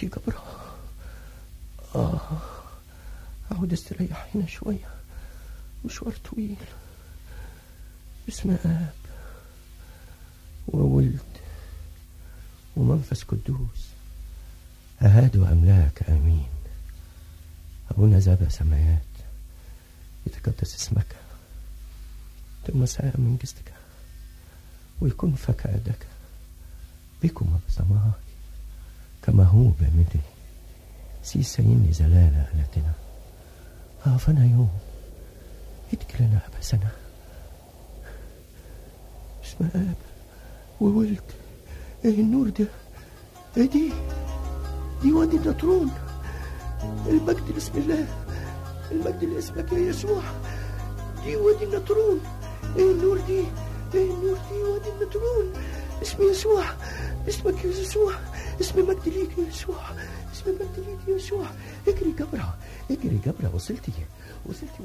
اختي جبرة. اقعد استريح هنا شوية، مشوار طويل. باسم اب وولد ومنفس قدوس، أهاد وأملاك آمين. أبونا ذا سمايات، يتقدس اسمك، تمسح من جسدك، ويكون فكادك بكم بسماء كما هو بمدي سيسيني زلالة آلتنا. هافنا يوم ادكلنا أبسنا. باسم آب وولد. ايه النور ده؟ ايه دي وادي النطرون. المجد لاسم الله، المجد لاسمك يا يسوع. دي وادي النطرون. ايه النور دي؟ ايه النور دي؟ وادي النطرون. اسم يسوع، اسمك يا يسوع، اسم مجد ليك يا يسوع، اسم مجد ليك يا يسوع. اجري جبرة، اجري جبرة. وصلتي